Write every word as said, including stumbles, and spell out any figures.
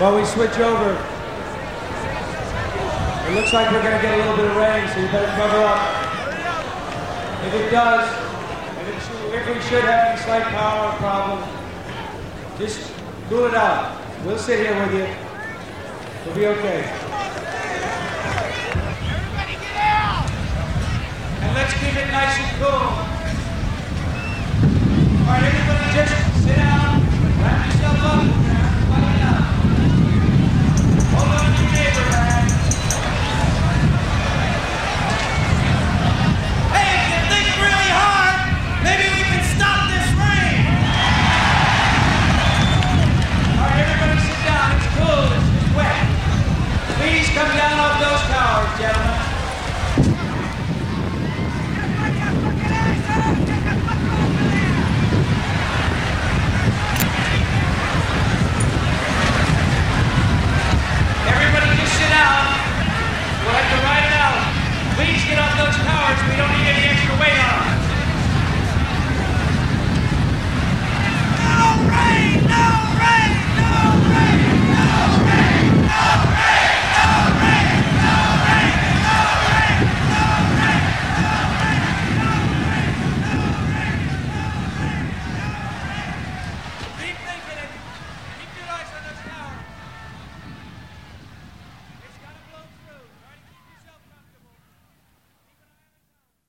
While we switch over, it looks like we're going to get a little bit of rain, so you better cover up. If it does, if, it should, if we should have any slight power problem, just cool it out. We'll sit here with you. We'll be okay. Everybody get out! And let's keep it nice and cool. All right, everybody just sit down, wrap yourself up.